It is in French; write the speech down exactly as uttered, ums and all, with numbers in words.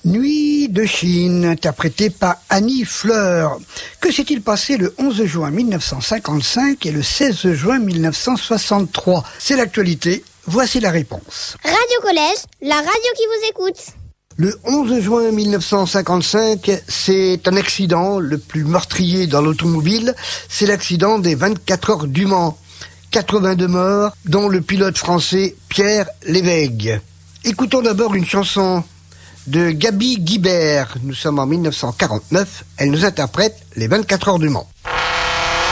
Nuit de Chine, interprétée par Annie Fleur. Que s'est-il passé le onze juin mille neuf cent cinquante-cinq et le seize juin mille neuf cent soixante-trois? C'est l'actualité, voici la réponse. Radio Collège, la radio qui vous écoute. Le onze juin mille neuf cent cinquante-cinq, c'est un accident le plus meurtrier dans l'automobile. C'est l'accident des vingt-quatre heures du Mans. quatre-vingt-deux morts, dont le pilote français Pierre Lévesque. Écoutons d'abord une chanson de Gaby Guibert. Nous sommes en mille neuf cent quarante-neuf. Elle nous interprète les vingt-quatre heures du Mans.